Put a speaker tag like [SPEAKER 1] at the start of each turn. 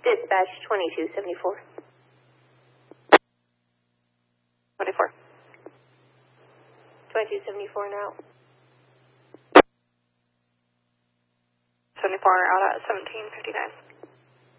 [SPEAKER 1] Dispatch 2274.
[SPEAKER 2] 24.
[SPEAKER 1] 2274 now.
[SPEAKER 2] 74 out at 1759.